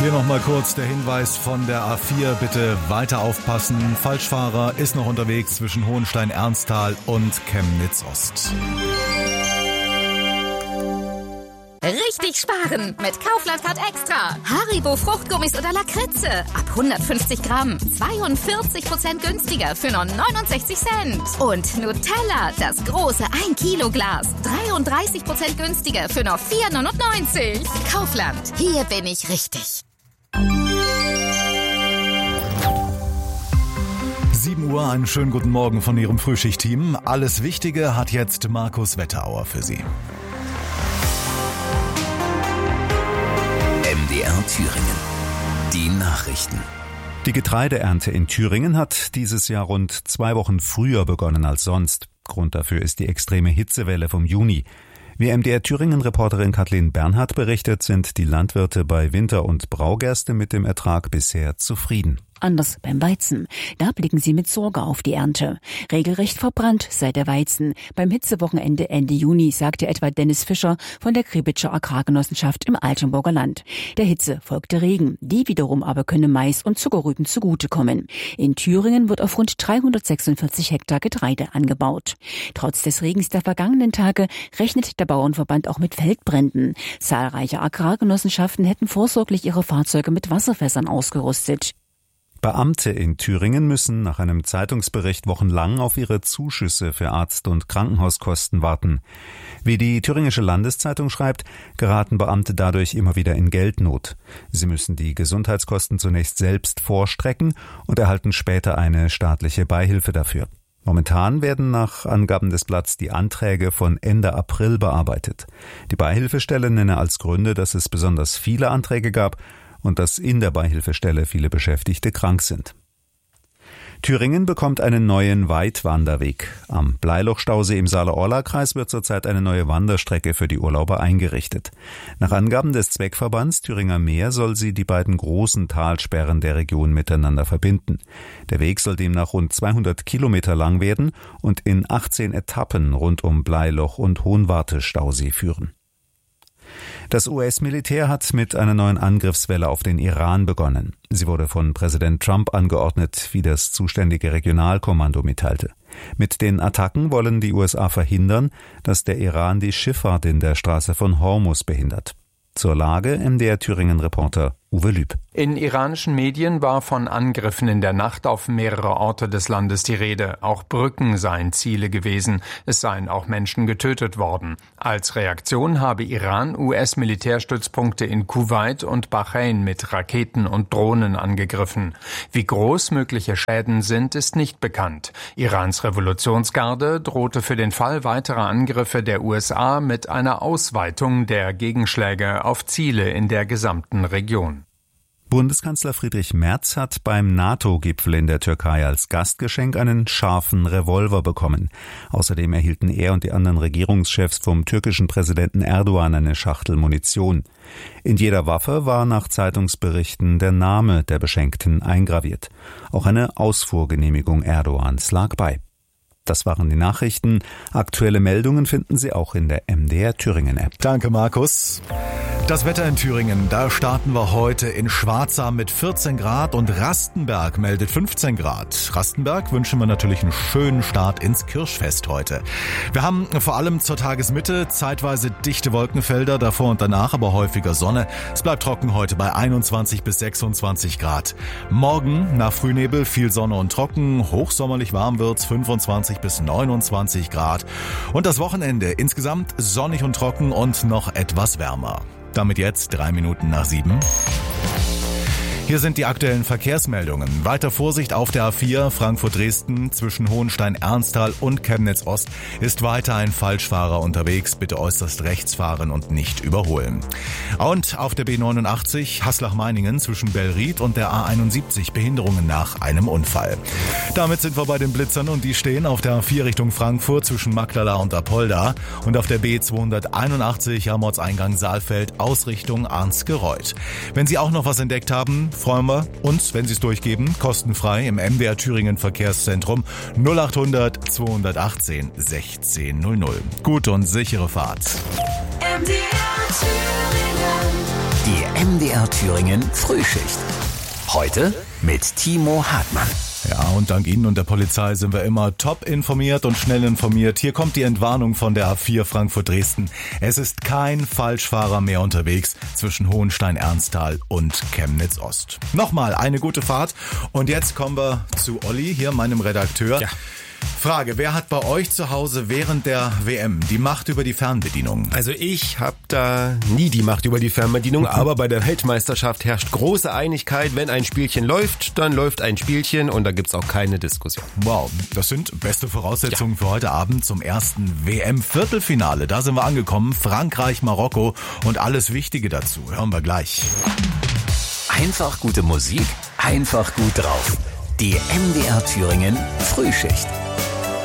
Hier nochmal kurz der Hinweis von der A4. Bitte weiter aufpassen. Falschfahrer ist noch unterwegs zwischen Hohenstein-Ernsthal und Chemnitz-Ost. Richtig sparen mit Kaufland Card Extra. Haribo Fruchtgummis oder Lakritze. Ab 150 Gramm. 42% günstiger für nur 69 Cent. Und Nutella, das große 1 Kilo Glas. 33% günstiger für nur 4,99. Kaufland, hier bin ich richtig. 7 Uhr, einen schönen guten Morgen von Ihrem Frühschichtteam. Alles Wichtige hat jetzt Markus Wetterauer für Sie. MDR Thüringen. Die Nachrichten. Die Getreideernte in Thüringen hat dieses Jahr rund 2 Wochen früher begonnen als sonst. Grund dafür ist die extreme Hitzewelle vom Juni. Wie MDR Thüringen-Reporterin Kathleen Bernhardt berichtet, sind die Landwirte bei Winter- und Braugerste mit dem Ertrag bisher zufrieden. Anders beim Weizen. Da blicken sie mit Sorge auf die Ernte. Regelrecht verbrannt sei der Weizen. Beim Hitzewochenende Ende Juni, sagte etwa Dennis Fischer von der Kribitscher Agrargenossenschaft im Altenburger Land. Der Hitze folgte Regen. Die wiederum aber könne Mais und Zuckerrüben zugutekommen. In Thüringen wird auf rund 346 Hektar Getreide angebaut. Trotz des Regens der vergangenen Tage rechnet der Bauernverband auch mit Feldbränden. Zahlreiche Agrargenossenschaften hätten vorsorglich ihre Fahrzeuge mit Wasserfässern ausgerüstet. Beamte in Thüringen müssen nach einem Zeitungsbericht wochenlang auf ihre Zuschüsse für Arzt- und Krankenhauskosten warten. Wie die Thüringische Landeszeitung schreibt, geraten Beamte dadurch immer wieder in Geldnot. Sie müssen die Gesundheitskosten zunächst selbst vorstrecken und erhalten später eine staatliche Beihilfe dafür. Momentan werden nach Angaben des Blatts die Anträge von Ende April bearbeitet. Die Beihilfestelle nenne als Gründe, dass es besonders viele Anträge gab und dass in der Beihilfestelle viele Beschäftigte krank sind. Thüringen bekommt einen neuen Weitwanderweg. Am Bleilochstausee im Saale-Orla-Kreis wird zurzeit eine neue Wanderstrecke für die Urlauber eingerichtet. Nach Angaben des Zweckverbands Thüringer Meer soll sie die beiden großen Talsperren der Region miteinander verbinden. Der Weg soll demnach rund 200 Kilometer lang werden und in 18 Etappen rund um Bleiloch und Hohenwarte-Stausee führen. Das US-Militär hat mit einer neuen Angriffswelle auf den Iran begonnen. Sie wurde von Präsident Trump angeordnet, wie das zuständige Regionalkommando mitteilte. Mit den Attacken wollen die USA verhindern, dass der Iran die Schifffahrt in der Straße von Hormuz behindert. Zur Lage MDR Thüringen-Reporter Uwe Lüb. In iranischen Medien war von Angriffen in der Nacht auf mehrere Orte des Landes die Rede. Auch Brücken seien Ziele gewesen. Es seien auch Menschen getötet worden. Als Reaktion habe Iran US-Militärstützpunkte in Kuwait und Bahrain mit Raketen und Drohnen angegriffen. Wie groß mögliche Schäden sind, ist nicht bekannt. Irans Revolutionsgarde drohte für den Fall weiterer Angriffe der USA mit einer Ausweitung der Gegenschläge auf Ziele in der gesamten Region. Bundeskanzler Friedrich Merz hat beim NATO-Gipfel in der Türkei als Gastgeschenk einen scharfen Revolver bekommen. Außerdem erhielten er und die anderen Regierungschefs vom türkischen Präsidenten Erdogan eine Schachtel Munition. In jeder Waffe war nach Zeitungsberichten der Name der Beschenkten eingraviert. Auch eine Ausfuhrgenehmigung Erdogans lag bei. Das waren die Nachrichten. Aktuelle Meldungen finden Sie auch in der MDR Thüringen-App. Danke, Markus. Das Wetter in Thüringen, da starten wir heute in Schwarzheim mit 14 Grad und Rastenberg meldet 15 Grad. Rastenberg wünschen wir natürlich einen schönen Start ins Kirschfest heute. Wir haben vor allem zur Tagesmitte zeitweise dichte Wolkenfelder, davor und danach aber häufiger Sonne. Es bleibt trocken heute bei 21 bis 26 Grad. Morgen nach Frühnebel viel Sonne und trocken, hochsommerlich warm wird's, 25 bis 29 Grad. Und das Wochenende insgesamt sonnig und trocken und noch etwas wärmer. Damit jetzt 3 Minuten nach 7. Hier sind die aktuellen Verkehrsmeldungen. Weiter Vorsicht auf der A4 Frankfurt-Dresden zwischen Hohenstein-Ernsthal und Chemnitz-Ost ist weiter ein Falschfahrer unterwegs. Bitte äußerst rechts fahren und nicht überholen. Und auf der B89 Haslach-Meiningen zwischen Bellried und der A71 Behinderungen nach einem Unfall. Damit sind wir bei den Blitzern und die stehen auf der A4 Richtung Frankfurt zwischen Magdala und Apolda und auf der B281 am Ortseingang Saalfeld Ausrichtung Arnsgereuth. Wenn Sie auch noch was entdeckt haben, freuen wir uns, wenn Sie es durchgeben, kostenfrei im MDR Thüringen Verkehrszentrum 0800 218 1600. Gute und sichere Fahrt. MDR Thüringen. Die MDR Thüringen Frühschicht. Heute mit Timo Hartmann. Ja, und dank Ihnen und der Polizei sind wir immer top informiert und schnell informiert. Hier kommt die Entwarnung von der A4 Frankfurt-Dresden. Es ist kein Falschfahrer mehr unterwegs zwischen Hohenstein-Ernsthal und Chemnitz-Ost. Nochmal eine gute Fahrt. Und jetzt kommen wir zu Olli, hier meinem Redakteur. Ja. Frage, wer hat bei euch zu Hause während der WM die Macht über die Fernbedienung? Also ich habe da nie die Macht über die Fernbedienung, aber bei der Weltmeisterschaft herrscht große Einigkeit. Wenn ein Spielchen läuft, dann läuft ein Spielchen und da gibt's auch keine Diskussion. Wow, das sind beste Voraussetzungen für heute Abend zum ersten WM-Viertelfinale. Da sind wir angekommen, Frankreich, Marokko und alles Wichtige dazu. Hören wir gleich. Einfach gute Musik, einfach gut drauf. Die MDR Thüringen Frühschicht.